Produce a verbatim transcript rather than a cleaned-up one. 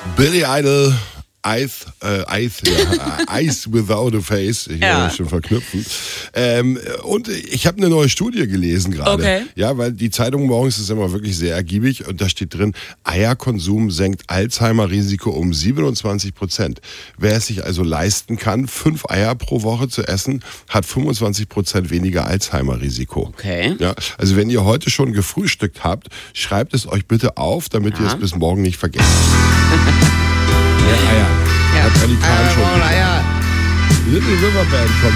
Billy Idol, Eyes, äh, Eyes, ja, Eyes Without a Face, ich Ja. will schon verknüpfen. Ähm, und ich habe eine neue Studie gelesen gerade. Okay. Ja, weil die Zeitung morgens ist immer wirklich sehr ergiebig und da steht drin, Eierkonsum senkt Alzheimer-Risiko um siebenundzwanzig Prozent. Wer es sich also leisten kann, fünf Eier pro Woche zu essen, hat fünfundzwanzig Prozent weniger Alzheimer-Risiko. Okay. Ja, also wenn ihr heute schon gefrühstückt habt, schreibt es euch bitte auf, damit Ja. ihr es bis morgen nicht vergesst. Ja, Eier. Ja. Hat Pelikan Eier, schon. Eier. Little River Band kommt